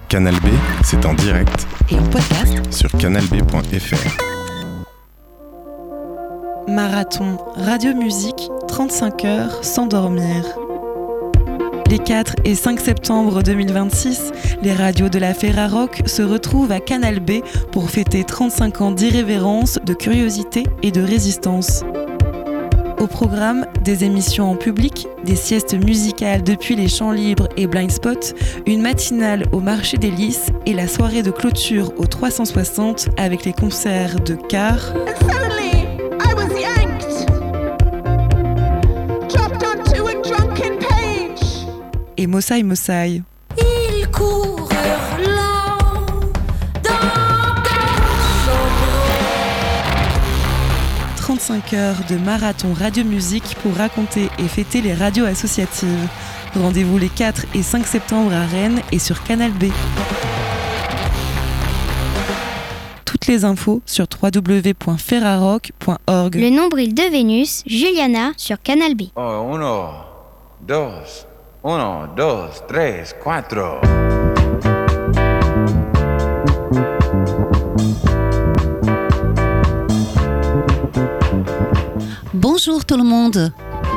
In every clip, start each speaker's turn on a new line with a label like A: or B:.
A: Canal B, c'est en direct
B: et en podcast
A: sur canalb.fr.
C: Marathon Radio Musique, 35 heures sans dormir. Les 4 et 5 septembre 2026, les radios de la Ferrarock se retrouvent à Canal B pour fêter 35 ans d'irrévérence, de curiosité et de résistance. Au programme, des émissions en public, des siestes musicales depuis les champs libres et Blind Spot, une matinale au marché des Lys et la soirée de clôture au 360 avec les concerts de Car et Mossai Mossai.
D: Ils courent hurlant dans ta chambre.
C: 35 heures de marathon radio-musique pour raconter et fêter les radios associatives. Rendez-vous les 4 et 5 septembre à Rennes et sur Canal B. Toutes les infos sur www.ferrarock.org.
E: Le nombril de Vénus, Juliana sur Canal B.
F: Oh, 1, 2, 1, 2, 3, 4.
B: Bonjour tout le monde.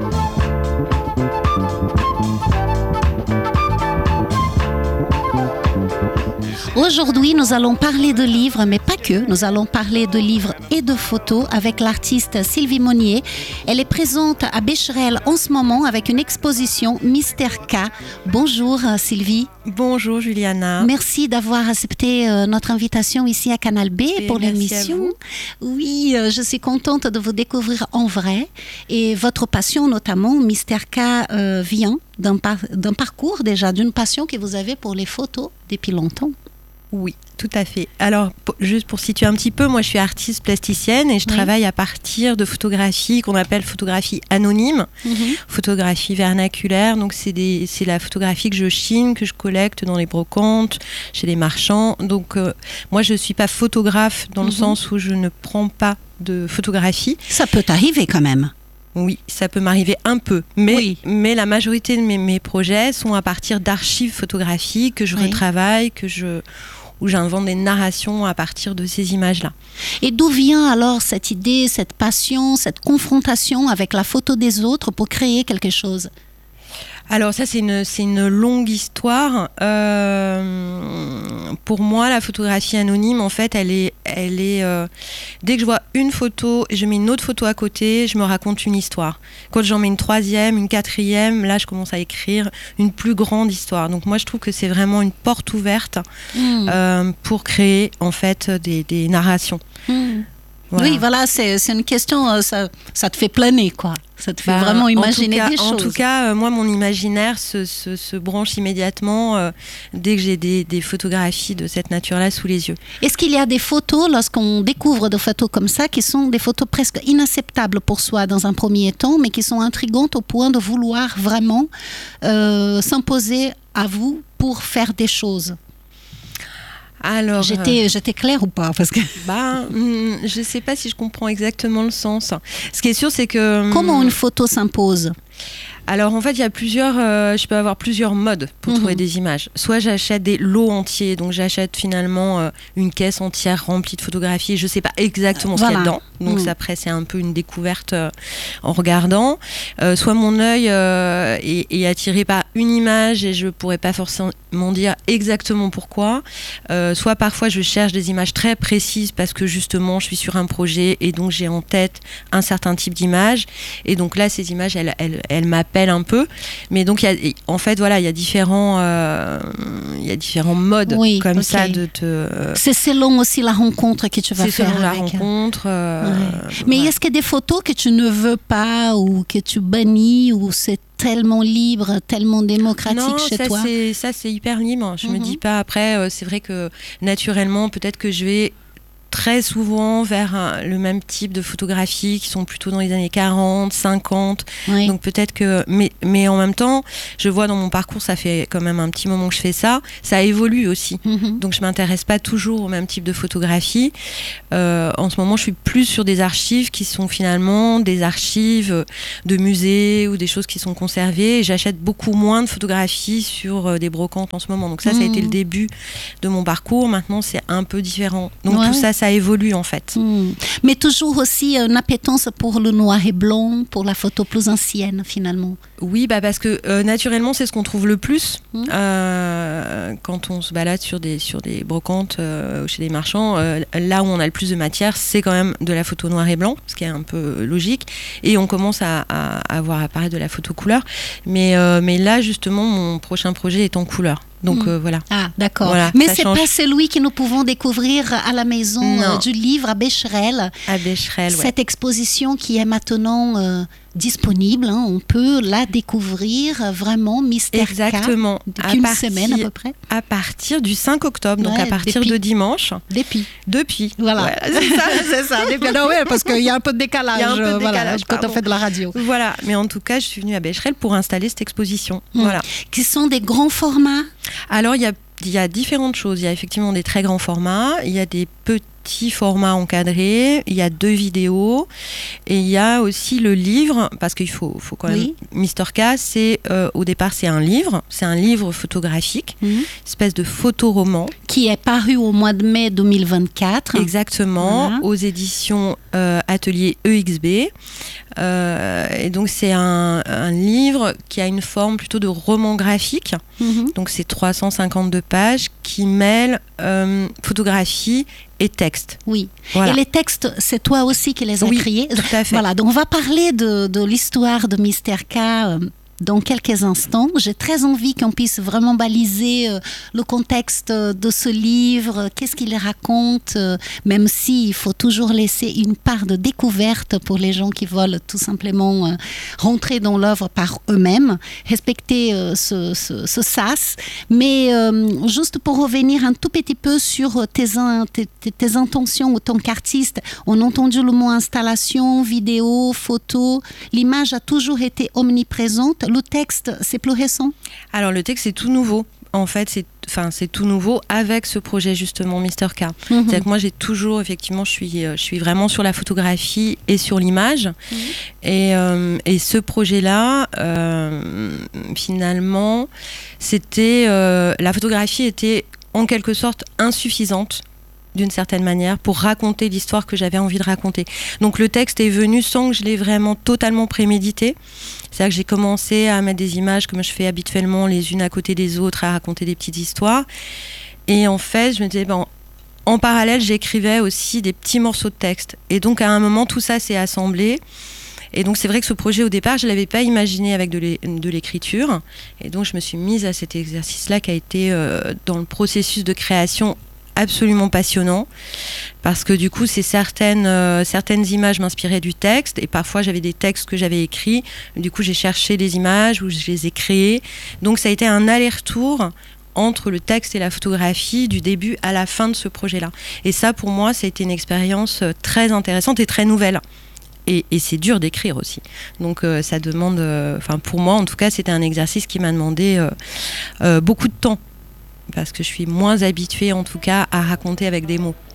B: Aujourd'hui, nous allons parler de livres, mais pas que. Nous allons parler de livres et de photos avec l'artiste Sylvie Monnier. Elle est présente à Becherel en ce moment avec une exposition Mystère K. Bonjour Sylvie.
C: Bonjour Juliana.
B: Merci d'avoir accepté notre invitation ici à Canal B pour l'émission. Oui, je suis contente de vous découvrir en vrai. Et votre passion notamment, Mystère K, vient d'un parcours déjà, d'une passion que vous avez pour les photos depuis longtemps.
G: Oui, tout à fait. Alors, juste pour situer un petit peu, moi je suis artiste plasticienne et je travaille à partir de photographies qu'on appelle photographie anonyme, photographie vernaculaire. Donc c'est la photographie que je chine, que je collecte dans les brocantes, chez les marchands. Donc moi je ne suis pas photographe dans le sens où je ne prends pas de photographie.
B: Ça peut t'arriver quand même.
G: Oui, ça peut m'arriver un peu, mais la majorité de mes projets sont à partir d'archives photographiques que je retravaille, où j'invente des narrations à partir de ces images-là.
B: Et d'où vient alors cette idée, cette passion, cette confrontation avec la photo des autres pour créer quelque chose ?
G: Alors ça, c'est une longue histoire. Pour moi, la photographie anonyme, en fait, elle est dès que je vois une photo, je mets une autre photo à côté, je me raconte une histoire. Quand j'en mets une troisième, une quatrième, là, je commence à écrire une plus grande histoire. Donc moi, je trouve que c'est vraiment une porte ouverte pour créer, en fait, des narrations. Voilà.
B: Oui, voilà, c'est une question, ça te fait planer, quoi. Ça te fait vraiment imaginer des choses.
G: En tout cas, moi, mon imaginaire se branche immédiatement dès que j'ai des photographies de cette nature-là sous les yeux.
B: Est-ce qu'il y a des photos, lorsqu'on découvre des photos comme ça, qui sont des photos presque inacceptables pour soi dans un premier temps, mais qui sont intrigantes au point de vouloir vraiment s'imposer à vous pour faire des choses ?
G: Alors,
B: j'étais claire ou pas parce que
G: je sais pas si je comprends exactement le sens. Ce qui est sûr, c'est que
B: comment une photo s'impose ?
G: Alors en fait, il y a je peux avoir plusieurs modes pour trouver des images. Soit j'achète des lots entiers, donc j'achète finalement une caisse entière remplie de photographies. Je sais pas exactement ce qu'il y a dedans, donc après c'est un peu une découverte en regardant. Soit mon œil est attiré par une image et je pourrais pas forcément dire exactement pourquoi. Soit parfois je cherche des images très précises parce que justement je suis sur un projet et donc j'ai en tête un certain type d'image. Et donc là, ces images, elles m'appellent un peu, mais donc il y a différents modes ça de te.
B: C'est selon aussi la rencontre que tu vas faire.
G: C'est selon la rencontre.
B: Mais est-ce qu'il y a des photos que tu ne veux pas ou que tu bannis ou c'est tellement libre, tellement démocratique chez toi ?
G: Ça c'est hyper libre. Je me dis pas après. C'est vrai que naturellement, peut-être que je vais très souvent vers le même type de photographie qui sont plutôt dans les années 40, 50.
B: Oui.
G: Donc peut-être que... Mais en même temps, je vois dans mon parcours, ça fait quand même un petit moment que je fais ça. Ça évolue aussi. Donc je m'intéresse pas toujours au même type de photographie. En ce moment, je suis plus sur des archives qui sont finalement des archives de musées ou des choses qui sont conservées. Et j'achète beaucoup moins de photographies sur des brocantes en ce moment. Donc ça a été le début de mon parcours. Maintenant, c'est un peu différent. Donc tout ça évolue en fait.
B: Mais toujours aussi une appétence pour le noir et blanc, pour la photo plus ancienne finalement.
G: Oui, parce que naturellement, c'est ce qu'on trouve le plus quand on se balade sur des brocantes chez des marchands. Là où on a le plus de matière, c'est quand même de la photo noir et blanc, ce qui est un peu logique. Et on commence à voir apparaître de la photo couleur. Mais là, justement, mon prochain projet est en couleur. Donc voilà.
B: Ah, d'accord.
G: Voilà,
B: mais c'est pas celui que nous pouvons découvrir à la maison du livre à Becherel.
G: À Becherel,
B: cette exposition qui est maintenant disponible, on peut la découvrir vraiment Mister K.
G: Exactement.
B: Depuis une semaine à peu près.
G: À partir du 5 octobre, donc à partir de dimanche. Depuis.
B: Voilà.
G: Ouais,
B: c'est ça. Parce qu'il y a un peu de décalage, quand on fait de la radio.
G: Voilà. Mais en tout cas, je suis venue à Becherel pour installer cette exposition. Voilà.
B: Qui sont des grands formats.
G: Alors, il y a différentes choses. Il y a effectivement des très grands formats. Il y a des petits formats encadrés. Il y a 2 vidéos. Et il y a aussi le livre, parce qu'il faut quand même... Mister K, au départ, c'est un livre. C'est un livre photographique, espèce de photoroman.
B: Qui est paru au mois de mai 2024.
G: Exactement, aux éditions Atelier EXB. Et donc, c'est un livre qui a une forme plutôt de roman graphique. Donc, c'est 352 pages qui mêlent photographie et texte.
B: Oui.
G: Voilà.
B: Et les textes, c'est toi aussi qui les as créés.
G: Tout à fait.
B: Voilà, donc on va parler de l'histoire de Mister K dans quelques instants. J'ai très envie qu'on puisse vraiment baliser le contexte de ce livre, qu'est-ce qu'il raconte, même s'il faut toujours laisser une part de découverte pour les gens qui veulent tout simplement rentrer dans l'œuvre par eux-mêmes, respecter ce sas. Mais juste pour revenir un tout petit peu sur tes intentions en tant qu'artiste, on a entendu le mot installation, vidéo, photo. L'image a toujours été omniprésente. Le texte, c'est plus récent ?
G: Alors, le texte, c'est tout nouveau. En fait, c'est tout nouveau avec ce projet, justement, Mister K. C'est-à-dire que moi, j'ai toujours, effectivement, je suis vraiment sur la photographie et sur l'image. Et ce projet-là, finalement, la photographie était en quelque sorte insuffisante d'une certaine manière pour raconter l'histoire que j'avais envie de raconter. Donc le texte est venu sans que je l'ai vraiment totalement prémédité. C'est-à-dire que j'ai commencé à mettre des images comme je fais habituellement les unes à côté des autres, à raconter des petites histoires. Et en fait, je me disais, en parallèle, j'écrivais aussi des petits morceaux de texte. Et donc à un moment, tout ça s'est assemblé. Et donc c'est vrai que ce projet au départ je ne l'avais pas imaginé avec de l'écriture, et donc je me suis mise à cet exercice-là qui a été dans le processus de création absolument passionnant, parce que du coup c'est certaines images m'inspiraient du texte, et parfois j'avais des textes que j'avais écrits, du coup j'ai cherché des images ou je les ai créées, donc ça a été un aller-retour entre le texte et la photographie du début à la fin de ce projet-là. Et ça pour moi ça a été une expérience très intéressante et très nouvelle. Et c'est dur d'écrire aussi. Donc ça demande, pour moi en tout cas, c'était un exercice qui m'a demandé beaucoup de temps. Parce que je suis moins habituée en tout cas à raconter avec des mots.